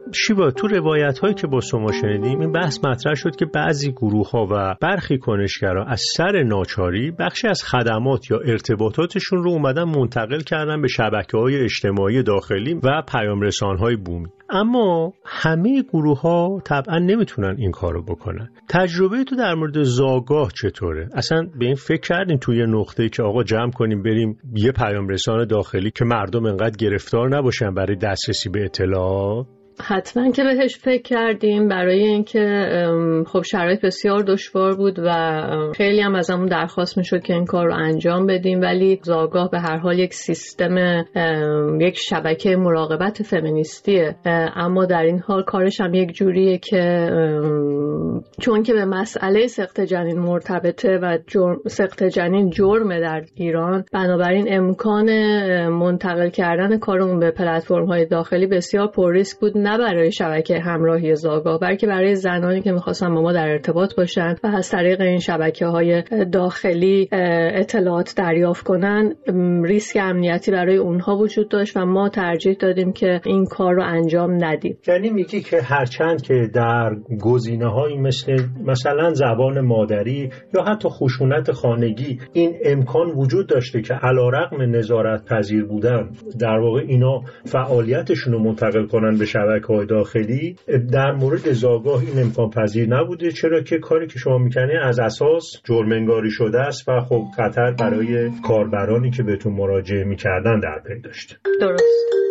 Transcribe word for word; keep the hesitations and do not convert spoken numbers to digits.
شیوا، تو روایت هایی که با شما شنیدیم این بحث مطرح شد که بعضی گروه ها و برخی کنشگرا از سر ناچاری بخشی از خدمات یا ارتباطاتشون رو اومدن منتقل کردن به شبکه‌های اجتماعی داخلی و پیام رسان‌های بومی. اما همه گروه ها طبعا نمیتونن این کارو بکنن. تجربه تو در مورد زاگاه چطوره؟ اصلا به این فکر کردین توی یه نقطه‌ای که آقا جمع کنیم بریم یه پیام رسان داخلی که مردم انقدر گرفتار نباشن برای دسترسی به اطلاعات؟ حتما که بهش فکر کردیم، برای اینکه خب شرایط بسیار دشوار بود و خیلی هم ازمون درخواست میشد که این کار رو انجام بدیم، ولی زاگاه به هر حال یک سیستم، یک شبکه مراقبت فمینیستیه، اما در این حال کارش هم یک جوریه که چون که به مسئله سقط جنین مرتبطه و سقط جنین جرمه در ایران، بنابراین امکان منتقل کردن کار اون به پلتفرم‌های داخلی بسیار پر ریسک بود، نه برای شبکه همراهی زاگاه بلکه برای زنانی که می‌خواستن با ما در ارتباط باشن و از طریق این شبکه‌های داخلی اطلاعات دریافت کنن. ریسک امنیتی برای اونها وجود داشت و ما ترجیح دادیم که این کار رو انجام ندیم. یعنی میگی که هرچند که در گزینه‌هایی مثل مثلا زبان مادری یا حتی خشونت خانگی این امکان وجود داشته که علیرغم نظارت پذیر بودن در واقع اینا فعالیتشون رو منتقل کنن به شبکه‌های داخلی، در مورد زاگاه این امکان پذیر نبوده، چرا که کاری که شما میکنید از اساس جرم‌انگاری شده است و خب خطر برای کاربرانی که بهتون مراجعه میکردن در پی داشته. درست.